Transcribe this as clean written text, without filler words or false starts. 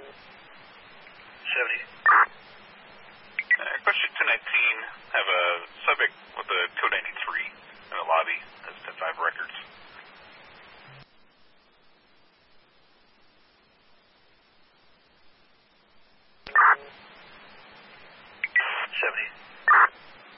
70. Question 219. Have a subject with a code 93 in the lobby. Has 10-5 records.